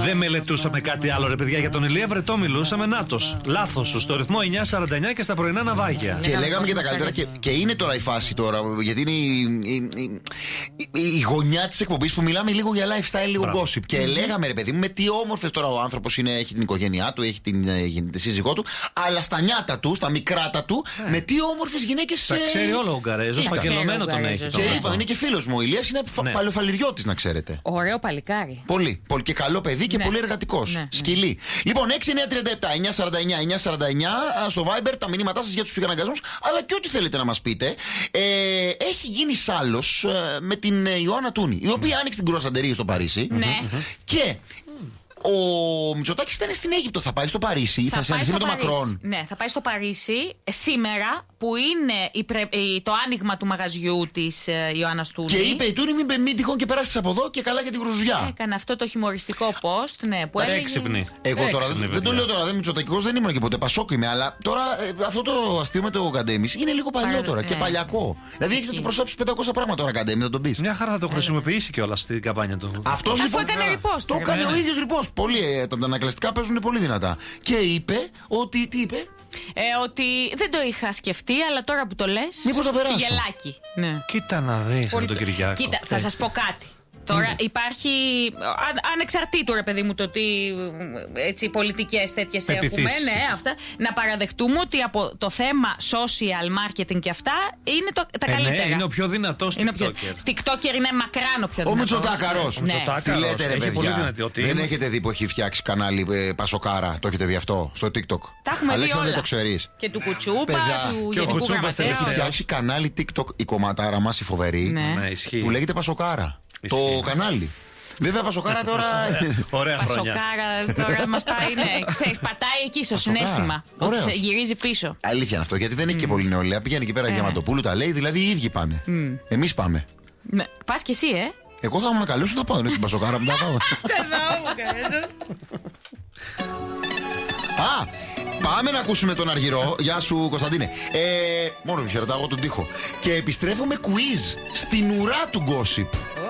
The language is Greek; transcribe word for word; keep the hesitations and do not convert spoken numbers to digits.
Δεν μελετούσαμε κάτι άλλο, ρε παιδιά. Για τον Ηλία Βρετό μιλούσαμε. Νάτος. Λάθος. Στο ρυθμό εννιά σαράντα εννιά και στα πρωινά ναυάγια. Και λέγαμε και τα καλύτερα. Και, και είναι τώρα η φάση τώρα. Γιατί είναι η, η, η, η, η γωνιά της εκπομπής που μιλάμε λίγο για lifestyle, λίγο Μπράβο. gossip. Και mm-hmm. λέγαμε, ρε παιδί μου, με τι όμορφες τώρα ο άνθρωπος είναι. Έχει την οικογένειά του, έχει την, την σύζυγό του. Αλλά στα νιάτα του, στα μικράτα του, yeah. με τι όμορφες γυναίκες. Τα ξέρει όλο ο Ουγγαρέζος. Φακελωμένο τον έχει. Και είπα, είναι και φίλος μου. Ο Ηλίας είναι ναι. παλαιοφαλιριώτης, να ξέρετε. Ωραίο παλικάρι. Πολύ. Πολύ και καλό παιδί και ναι. πολύ εργατικός. Ναι. Σκυλί. Λοιπόν, έξι εννιά τριάντα επτά εννιά σαράντα εννιά εννιά σαράντα εννιά στο Viber τα μηνύματά σας για τους ψυχαναγκασμούς, αλλά και ό,τι θέλετε να μας πείτε. Ε, έχει γίνει σάλος ε, με την Ιωάννα Τούνη, η οποία mm. άνοιξε την κρουασαντερία στο Παρίσι. Ναι. Και ο Μητσοτάκης ήταν στην Αίγυπτο, θα πάει στο Παρίσι, θα, θα συναντηθεί με τον Μακρόν. Ναι, θα πάει στο Παρίσι σήμερα που είναι η πρε... το άνοιγμα του μαγαζιού της ε, Ιωάννας Τούνη. Και είπε η Τούνη, μην, μην τυχόν και περάσεις από εδώ και καλά για την γρουζιά. Έκανε αυτό το χιουμοριστικό post, ναι, που έλεγε. Έξυπνη. Εγώ τώρα Έξυπνη, δεν το λέω τώρα, δεν είμαι Μητσοτακικός, δεν ήμουν και ποτέ. Πασόκ είμαι, αλλά τώρα ε, αυτό το αστείο με το Καντέμις είναι λίγο παλιό Παρ... τώρα ε, και παλιακό. Δηλαδή έχεις να του προσάψεις πεντακόσια πράγματα τώρα Καντέμι, θα τον πεις. Μια χαρά θα το χρησιμοποιήσει κιόλας στην καμπάνια του. Αυτός αφού έκανε repost. Το έκανε ο ίδιος repost. Πολύ, τα ανακλαστικά παίζουν πολύ δυνατά. Και είπε ότι. Τι είπε? Ε, ότι δεν το είχα σκεφτεί, αλλά τώρα που το λες. Μήπως θα περάσω. Και γελάκι. Ναι. Κοίτα να δεις με τον Κυριάκο. Κοίτα, θα σας πω κάτι. Τώρα mm. υπάρχει, αν, ανεξαρτήτου ρε παιδί μου το τι έτσι, πολιτικές τέτοιες έχουμε, ναι, αυτά, να παραδεχτούμε ότι από το θέμα social marketing και αυτά είναι το, τα ε, καλύτερα. Ναι, είναι ο πιο δυνατός TikToker. TikToker είναι μακράν ο πιο δυνατός. Ο Μητσοτάκαρος. Ναι. Τι λέτε ρε παιδιά, δεν είναι. έχετε δει που έχει φτιάξει κανάλι ε, Πασοκάρα, το έχετε δει αυτό στο TikTok? Τα έχουμε δει όλα. Το ξέρεις. Και του Κουτσούπα, Παιδά. του και Γενικού Γραμματέα. Έχει φτιάξει κανάλι TikTok η κομματάρα μας η φοβερή, ναι. που λέγεται Πασοκάρα. Το κανάλι. Βέβαια, Πασοκάρα τώρα. Ωραία χρόνια. Πασοκάρα τώρα μας πάει, ναι. Ξέρεις, πατάει εκεί στο συναίσθημα. Ότι γυρίζει πίσω. Αλήθεια είναι αυτό, γιατί δεν έχει και πολύ νεολαία. Πηγαίνει εκεί πέρα Διαμαντοπούλου, τα λέει, δηλαδή οι ίδιοι πάνε. Εμείς πάμε. Πας κι εσύ, ε. Εγώ θα με καλέσω να πάω, δεν έχει την Πασοκάρα μου να πάω. Α! Πάμε να ακούσουμε τον Αργυρό. Γεια σου, Κωνσταντίνε. Ε, μόνο μου χαιρετάω εγώ τον τοίχο. Και επιστρέφουμε quiz στην ουρά του gossip.